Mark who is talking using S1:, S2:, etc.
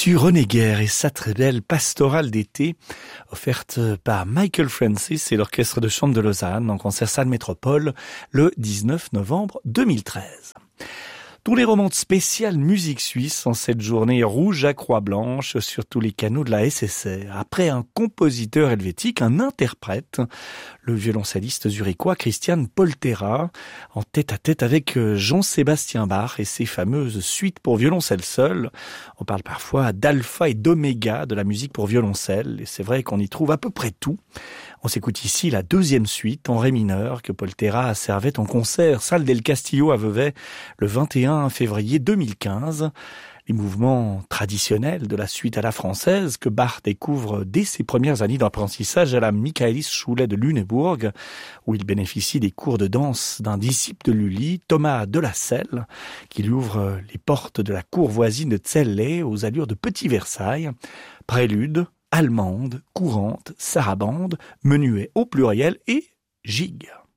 S1: Mathieu Renéguer et sa très belle pastorale d'été, offerte par Michael Francis et l'Orchestre de chambre de Lausanne en concert salle Métropole le 19 novembre 2013. Tous les romans spéciales musique suisse en cette journée rouge à croix blanche sur tous les canaux de la SSR. Après un compositeur helvétique, un interprète, le violoncelliste zurichois Christian Poltera, en tête-à-tête avec Jean-Sébastien Bach et ses fameuses suites pour violoncelle seul. On parle parfois d'alpha et d'oméga de la musique pour violoncelle, et c'est vrai qu'on y trouve à peu près tout. On s'écoute ici la deuxième suite en ré mineur que Poltera servait en concert salle del Castillo à Vevey le 21 février 2015. Les mouvements traditionnels de la suite à la française que Bach découvre dès ses premières années d'apprentissage à la Michaelisschule de Lüneburg, où il bénéficie des cours de danse d'un disciple de Lully, Thomas Delacelle, qui lui ouvre les portes de la cour voisine de Celle aux allures de Petit Versailles. Prélude, allemande, courante, sarabande, menuet au pluriel et gigue.